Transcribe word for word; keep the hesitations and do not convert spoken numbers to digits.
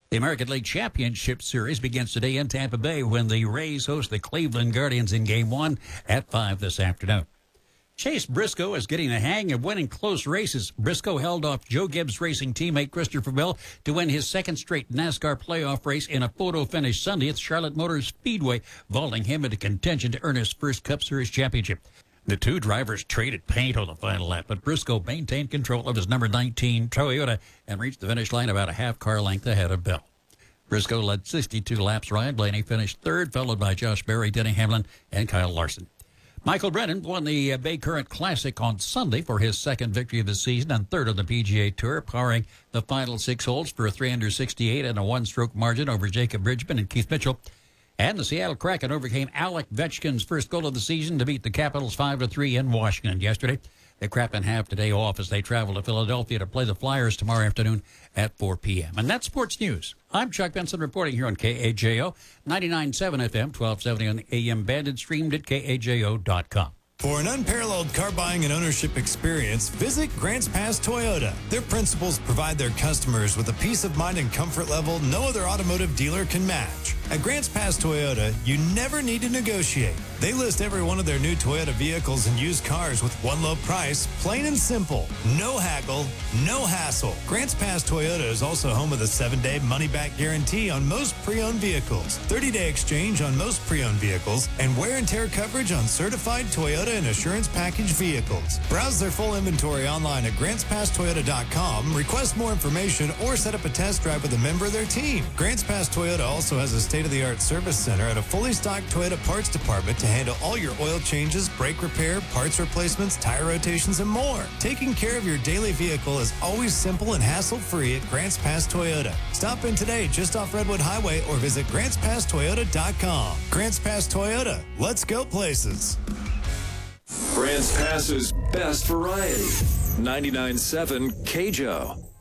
The American League Championship Series begins today in Tampa Bay when the Rays host the Cleveland Guardians in Game one at five this afternoon. Chase Briscoe is getting the hang of winning close races. Briscoe held off Joe Gibbs Racing teammate Christopher Bell to win his second straight NASCAR playoff race in a photo finish Sunday at Charlotte Motor Speedway, vaulting him into contention to earn his first Cup Series championship. The two drivers traded paint on the final lap, but Briscoe maintained control of his number nineteen Toyota and reached the finish line about a half car length ahead of Bell. Briscoe led sixty-two laps. Ryan Blaney finished third, followed by Josh Berry, Denny Hamlin, and Kyle Larson. Michael Brennan won the Bay Current Classic on Sunday for his second victory of the season and third on the P G A Tour, powering the final six holes for a three under sixty-eight and a one-stroke margin over Jacob Bridgman and Keith Mitchell. And the Seattle Kraken overcame Alec Vetchkin's first goal of the season to beat the Capitals five to three in Washington yesterday. The Kraken have today off as they travel to Philadelphia to play the Flyers tomorrow afternoon at four p.m. And that's sports news. I'm Chuck Benson reporting here on K A J O, ninety-nine point seven F M, twelve seventy on the A M band and streamed at K A J O dot com. For an unparalleled car buying and ownership experience, visit Grants Pass Toyota. Their principals provide their customers with a peace of mind and comfort level no other automotive dealer can match. At Grants Pass Toyota, you never need to negotiate. They list every one of their new Toyota vehicles and used cars with one low price, plain and simple. No haggle, no hassle. Grants Pass Toyota is also home of the seven-day money-back guarantee on most pre-owned vehicles, thirty-day exchange on most pre-owned vehicles, and wear and tear coverage on certified Toyota and Assurance Package vehicles. Browse their full inventory online at grants pass toyota dot com, request more information, or set up a test drive with a member of their team. Grants Pass Toyota also has a state-of-the-art service center and a fully stocked Toyota parts department to handle all your oil changes, brake repair, parts replacements, tire rotations, and more. Taking care of your daily vehicle is always simple and hassle-free at Grants Pass Toyota. Stop in today just off Redwood Highway or visit grants pass toyota dot com. Grants Pass Toyota. Let's go places. Grants Pass's best variety. ninety-nine point seven K J O.